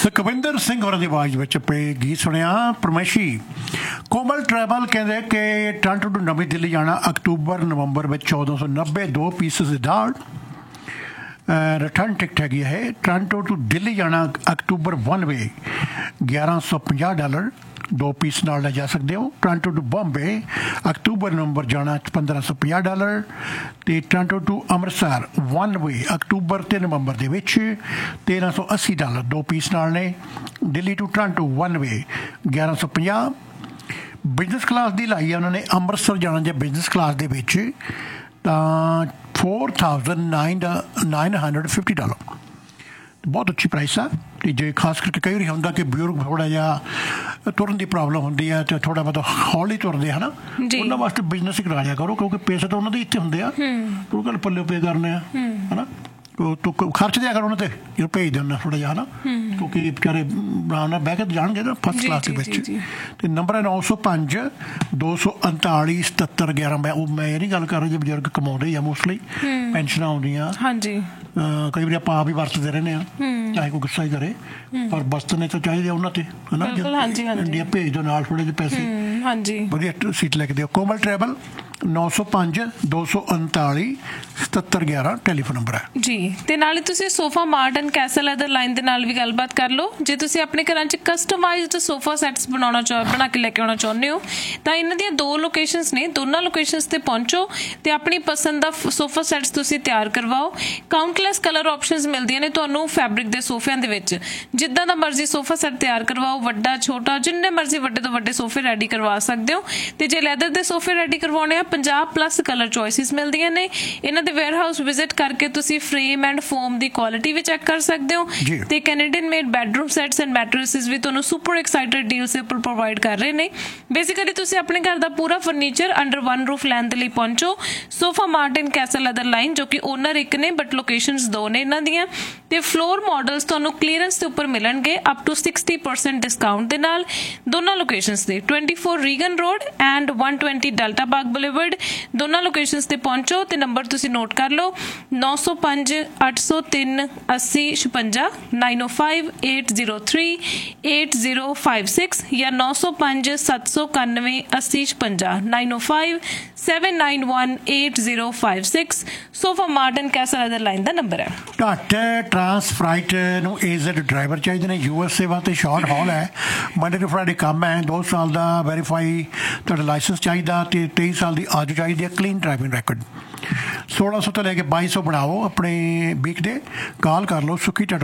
ਸੁਖਵਿੰਦਰ ਸਿੰਘ ਹੋਰਾਂ ਦੀ ਆਵਾਜ਼ ਵਿੱਚ ਪਏ ਗੀਤ ਸੁਣਿਆ ਪਰਮੇਸ਼ੀ। ਕੋਮਲ ਟਰੈਵਲ ਕਹਿੰਦੇ ਕਿ ਟੋਰਾਂਟੋ ਤੋਂ ਨਵੀਂ ਦਿੱਲੀ ਜਾਣਾ ਅਕਤੂਬਰ ਨਵੰਬਰ ਵਿੱਚ 1490 2 ਪੀਸਿਸ ਦੀ ਦਾਲ ਰਿਟਰਨ ਟਿਕਟ ਹੈਗੀ ਹੈ। ਟੋਰਾਂਟੋ ਤੋਂ ਦਿੱਲੀ ਜਾਣਾ ਅਕਤੂਬਰ 1 ਵੇ $1150 2 ਪੀਸ ਨਾਲ ਲੈ ਜਾ ਸਕਦੇ ਹੋ। ਟੋਰਾਂਟੋ ਟੂ ਬੰਬੇ ਅਕਤੂਬਰ ਨਵੰਬਰ ਜਾਣਾ $1550 ਅਤੇ Toronto to Amritsar 1 way October ਅਤੇ ਨਵੰਬਰ ਦੇ ਵਿੱਚ $1380 2 ਪੀਸ ਨਾਲ ਨੇ। Delhi to Toronto 1 way 1150। Business class ਦੀ ਲਾਈ ਆ ਉਹਨਾਂ ਨੇ ਅੰਮ੍ਰਿਤਸਰ ਜਾਣਾ ਜੇ ਬਿਜ਼ਨਸ ਕਲਾਸ ਦੇ ਵਿੱਚ ਤਾਂ $4950 ਬਹੁਤ ਅੱਛੀ ਪ੍ਰਾਈਸ ਆ। ਅਤੇ ਜੇ ਖਾਸ ਕਰਕੇ ਕਈ ਵਾਰੀ ਹੁੰਦਾ ਕਿ ਬਜ਼ੁਰਗ ਥੋੜ੍ਹਾ ਜਿਹਾ ਤੁਰਨ ਦੀ ਪ੍ਰੋਬਲਮ ਹੁੰਦੀ ਹੈ ਅਤੇ ਥੋੜ੍ਹਾ ਬਹੁਤਾ ਹੌਲੀ ਤੁਰਦੇ ਹੈ ਨਾ, ਉਹਨਾਂ ਵਾਸਤੇ ਬਿਜ਼ਨਸ ਹੀ ਕਰਾ ਲਿਆ ਕਰੋ ਕਿਉਂਕਿ ਪੈਸੇ ਤਾਂ ਉਹਨਾਂ ਦੇ ਇੱਥੇ ਹੁੰਦੇ ਆ। ਉਹ ਗੱਲ ਪੱਲੇ ਪੇ ਕਰਨੇ ਆ ਹੈ ਨਾ, ਤੂੰ ਖਰਚ ਦਿਆ ਕਰ ਉਹਨਾਂ 'ਤੇ ਜਦੋਂ ਭੇਜ ਦਿੰਦਾ ਥੋੜ੍ਹਾ ਜਿਹਾ ਹੈ ਨਾ, ਕਿਉਂਕਿ ਵਿਚਾਰੇ ਆਰਾਮ ਨਾਲ ਬਹਿ ਕੇ ਜਾਣਗੇ ਨਾ ਫਸਟ ਕਲਾਸ ਦੇ ਵਿੱਚ। ਅਤੇ ਨੰਬਰ ਹੈ 905 239 7711। ਉਹ ਮੈਂ ਇਹ ਨਹੀਂ ਗੱਲ ਕਰ ਰਿਹਾ ਜੇ ਬਜ਼ੁਰਗ ਕਮਾਉਂਦੇ ਆ ਮੋਸਟਲੀ ਪੈਨਸ਼ਨਾਂ ਆਉਂਦੀਆਂ। ਹਾਂਜੀ ਕਈ ਵਾਰੀ ਆਪਾਂ ਆਪ ਹੀ ਵਰਤਦੇ ਰਹਿੰਦੇ ਹਾਂ ਚਾਹੇ ਕੋਈ ਗੁੱਸਾ ਹੀ ਕਰੇ, ਪਰ ਵਰਤਣੇ ਤਾਂ ਚਾਹੀਦੇ ਉਹਨਾਂ 'ਤੇ ਹੈ ਨਾ। ਇੰਡੀਆ ਭੇਜ ਦਿਓ ਨਾਲ ਥੋੜ੍ਹੇ ਜਿਹੇ ਪੈਸੇ, ਵਧੀਆ ਸੀਟ ਲੈ ਕੇ ਦਿਓ। ਕੋਮਲ ਟਰੈਵਲ 905 239 7711 ਟੈਲੀਫੋਨ ਨੰਬਰ ਹੈ ਜੀ। ਤੇ ਨਾਲੇ ਤੁਸੀਂ sofa mart and Castell leather line ਦੇ ਨਾਲ ਵੀ ਗੱਲਬਾਤ ਕਰ ਲਓ। ਜੇ ਤੁਸੀਂ ਆਪਣੇ ਘਰਾਂ 'ਚ ਕਸਟਮਾਈਜ਼ਡ ਸੋਫਾ ਸੈਟਸ ਬਣਾ ਕੇ ਲੈ ਕੇ ਆਉਣਾ ਚਾਹੁੰਦੇ ਹੋ ਤਾਂ ਇਹਨਾਂ ਦੀਆਂ 2 ਲੋਕੇਸ਼ਨਸ ਨੇ। ਦੋਨਾਂ ਲੋਕੇਸ਼ਨਸ 'ਤੇ ਪਹੁੰਚੋ ਤੇ ਆਪਣੀ ਪਸੰਦ ਦਾ ਸੋਫਾ ਸੈਟਸ ਤੁਸੀਂ ਤਿਆਰ ਕਰਵਾਓ। ਕਾਊਂਟਲੈਸ ਕਲਰ ਆਪਸ਼ਨਸ ਮਿਲਦੀਆਂ ਨੇ ਤੁਹਾਨੂੰ ਫੈਬਰਿਕ ਦੇ ਸੋਫਿਆਂ ਦੇ ਵਿੱਚ। ਜਿੱਦਾਂ ਦਾ ਮਰਜ਼ੀ ਸੋਫਾ ਸੈਟ ਤਿਆਰ ਕਰਵਾਓ, ਵੱਡਾ ਛੋਟਾ ਜਿੰਨੇ ਮਰਜ਼ੀ ਵੱਡੇ ਤੋਂ ਵੱਡੇ ਸੋਫੇ ਰੈਡੀ ਕਰਵਾ ਸਕਦੇ ਹੋ। ਤੇ ਜੇ ਲੈਦਰ ਦੇ ਸੋਫੇ ਰੈਡੀ ਕਰਵਾਉਣੇ ਆ 50+ ਕਲਰ ਚੋਇਸਿਸ ਮਿਲਦੀਆਂ ਨੇ। ਇਹਨਾਂ ਦੇ ਵੇਅਰ ਹਾਊਸ ਵਿਜ਼ਿਟ ਕਰਕੇ ਤੁਸੀਂ frame and form the quality we check ਕਰ ਸਕਦੇ ਹੋ। ਤੇ Canadian made bedroom sets and ਮੈਟਰੈਸਿਸ ਵੀ ਤੁਹਾਨੂੰ ਸੁਪਰ ਐਕਸਾਈਟਡ ਡੀਲਸ ਦੇ ਉੱਪਰ ਪ੍ਰੋਵਾਈਡ ਕਰ ਰਹੇ ਨੇ। ਬੇਸਿਕਲੀ ਤੁਸੀਂ ਆਪਣੇ ਘਰ ਦਾ ਪੂਰਾ ਫਰਨੀਚਰ ਅੰਡਰ ਵਨ ਰੂਫ ਲੈਣ ਦੇ ਲਈ ਪਹੁੰਚੋ। Sofa mart and Castell leather line, ਜੋ ਕਿ ਓਨਰ ਇੱਕ ਨੇ ਬਟ ਲੋਕੇਸ਼ਨਸ 2 ਨੇ ਇਹਨਾਂ ਦੀਆਂ। ਤੇ ਫਲੋਰ ਮਾਡਲਸ ਤੁਹਾਨੂੰ ਕਲੀਅਰੈਂਸ ਦੇ ਉੱਪਰ ਮਿਲਣਗੇ ਅਪ ਟੂ 60% ਡਿਸਕਾਊਂਟ ਦੇ ਨਾਲ। ਦੋਨਾਂ ਲੋਕੇਸ਼ਨਸ ਤੇ 24 Reagan road and 120 delta Bagh boulevard ਦੋਨਾਂ ਲੋਕੇਸ਼ਨਸ ਤੇ ਪਹੁੰਚੋ। ਤੇ ਨੰਬਰ ਤੁਸੀਂ ਨੋਟ ਕਰ ਲਓ 905 803 8056 905 803 8056 ਜਾਂ 905 791 8056 905 791 8056 sofa mart and Castell leather line the number ਹੈ। ਘੱਟ ਟਰਾਂਸਫਰਾਈਟ ਨੂੰ ਏਜ਼ਡ ਡਰਾਈਵਰ ਚਾਹੀਦੇ ਨੇ। USA ਵਾਸਤੇ ਸ਼ਾਰਟ ਹਾਲ ਹੈ, ਮੰਡੇ ਟੂ ਫਰਾਈਡੇ ਕੰਮ ਹੈ। 2 ਸਾਲ ਦਾ ਵੈਰੀਫਾਈ ਤੁਹਾਡਾ ਲਾਇਸੈਂਸ ਚਾਹੀਦਾ ਅਤੇ 23 ਸਾਲ ਦੀ ਆਜੂ ਚਾਹੀਦੀ ਹੈ। ਕਲੀਨ ਡਰਾਈਵਿੰਗ ਰੈਕਡ 1600 ਤੋਂ ਲੈ ਕੇ 2200 ਬਣਾਓ ਆਪਣੇ ਵੀਕ ਦੇ। ਕਾਲ ਕਰ ਲਓ ਸੁੱਖੀ